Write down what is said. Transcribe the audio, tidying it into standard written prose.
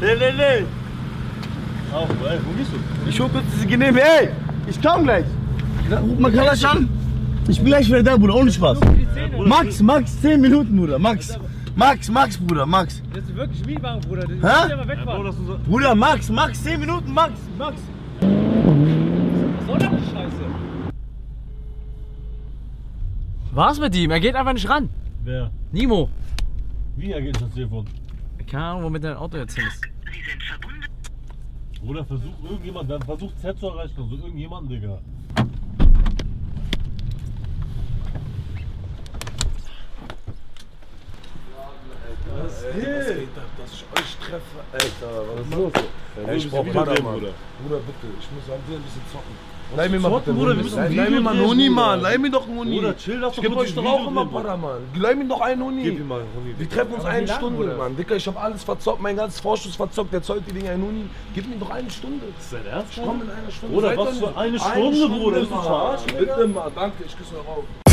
Nee. Auch, ey, wo gehst du? Ich hol kurz diese Genehme, ey! Ich komm gleich! Ruf mal Kalasch an! Ich bin gleich wieder da, Bruder, ohne Spaß. Max, 10 Minuten, Bruder, Max, Bruder, Max. Das ist wirklich Schmiedwagen, Bruder. Hä? Ja, mal wegfahren. Bruder, Max, 10 Minuten, Max. Was soll das die Scheiße? Was mit ihm? Er geht einfach nicht ran. Wer? Nimo. Wie ergeht das Telefon? Keine Ahnung, womit dein Auto jetzt hin ist. Oder versucht Z zu erreichen, also irgendjemanden, Digga. Was geht ab, dass ich euch treffe? Alter, was ist los? Ey, Ich brauch Padawan. Bruder, bitte, ich muss an dir ein bisschen zocken. Leih mir mal bitte, Bruder, wir müssen ein leih mir mal einen Video Huni, drehen, Mann. Bruder. Leih mir doch einen Huni. Bruder, chill, lass Ich doch geb kurz euch ein doch auch Video immer drehen, Bruder. Padawan. Leih mir doch einen Huni. Gib ihm mal einen Huni. Wir treffen uns Aber eine wie lange, Stunde, Bruder? Mann. Dicker, ich hab alles verzockt, mein ganzes Vorschuss verzockt. Der zollt die Dinger einen Huni. Gib mir doch eine Stunde. Ist dein Ernst? Ich komm in einer Stunde. Bruder, Seid was doch für nicht- eine Stunde, Bruder? Bist du Mann. verarschen, Digga? Bitte mal, danke, ich küsse euch auf.